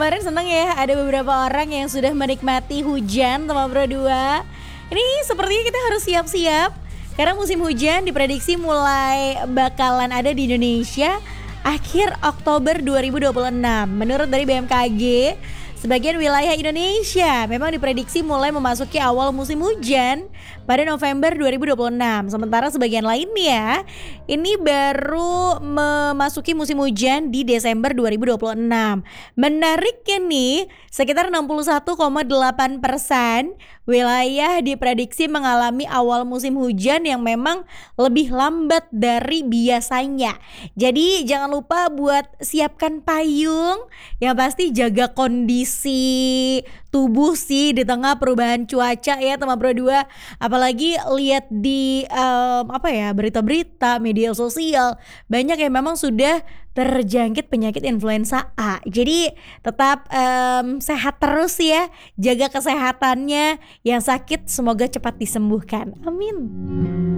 kemarin seneng ya ada beberapa orang yang sudah menikmati hujan sama Bro 2. Ini sepertinya kita harus siap-siap karena musim hujan diprediksi mulai bakalan ada di Indonesia akhir Oktober 2026. Menurut dari BMKG, sebagian wilayah Indonesia memang diprediksi mulai memasuki awal musim hujan pada November 2026. Sementara sebagian lainnya ini baru memasuki musim hujan di Desember 2026. Menariknya nih, sekitar 61,8% wilayah diprediksi mengalami awal musim hujan yang memang lebih lambat dari biasanya. Jadi jangan lupa buat siapkan payung, yang pasti jaga kondisi tubuh sih di tengah perubahan cuaca ya teman Bro 2. Apalagi lihat di berita-berita media sosial, banyak yang memang sudah terjangkit penyakit influenza A. Jadi tetap sehat terus ya, jaga kesehatannya. Yang sakit semoga cepat disembuhkan. Amin.